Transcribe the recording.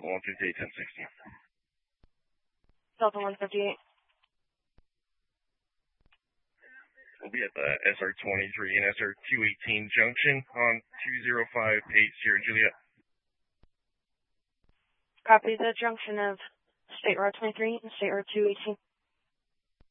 Delta 158, 1060. Delta 158. We'll be at the SR-23 and SR-218 junction on 2058 Sierra Juliet. Copy the junction of State Route 23 and State Route 218.